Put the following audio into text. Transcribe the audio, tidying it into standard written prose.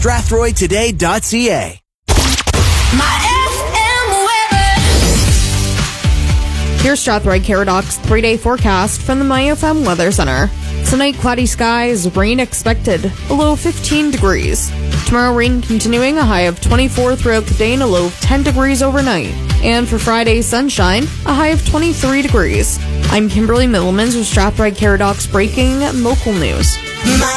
strathroytoday.ca. Here's Strathroy Caradocs 3-day forecast from the MyFM Weather Center. Tonight, cloudy skies, rain expected, a low of 15 degrees. Tomorrow, rain continuing, a high of 24 throughout the day and a low of 10 degrees overnight. And for Friday, sunshine, a high of 23 degrees. I'm Kimberly Middlemans with Strathroy Caradocs breaking local news.